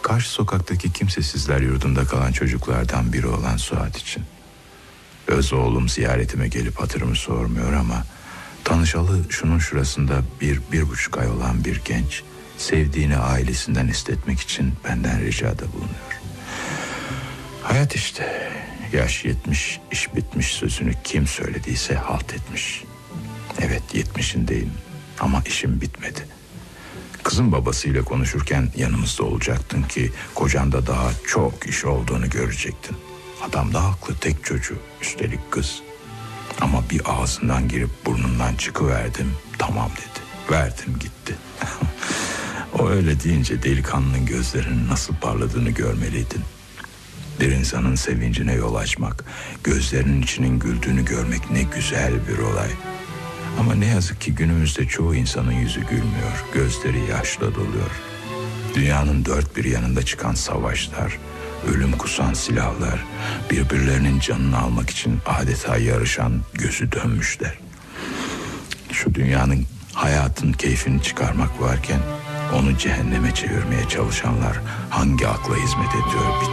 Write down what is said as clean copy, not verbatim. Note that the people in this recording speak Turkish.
karşı sokaktaki kimsesizler yurdunda kalan çocuklardan biri olan Suat için. Öz oğlum ziyaretime gelip hatırımı sormuyor ama tanışalı şunun şurasında 1,5 ay olan bir genç sevdiğini ailesinden istetmek için benden ricada bulunuyor. Hayat işte, yaş 70, iş bitmiş sözünü kim söylediyse halt etmiş. Evet, 70'indeyim ama işim bitmedi. Kızın babasıyla konuşurken yanımızda olacaktın ki kocanda daha çok iş olduğunu görecektin. Adam da haklı, tek çocuğu, üstelik kız. Ama bir ağzından girip burnundan çıkıverdim, tamam dedi. Verdim gitti. O öyle deyince delikanlının gözlerinin nasıl parladığını görmeliydin. Bir insanın sevincine yol açmak, gözlerinin içinin güldüğünü görmek ne güzel bir olay. Ama ne yazık ki günümüzde çoğu insanın yüzü gülmüyor, gözleri yaşla doluyor. Dünyanın dört bir yanında çıkan savaşlar, ölüm kusan silahlar, birbirlerinin canını almak için adeta yarışan, gözü dönmüşler. Şu dünyanın, hayatın keyfini çıkarmak varken onu cehenneme çevirmeye çalışanlar hangi akla hizmet ediyor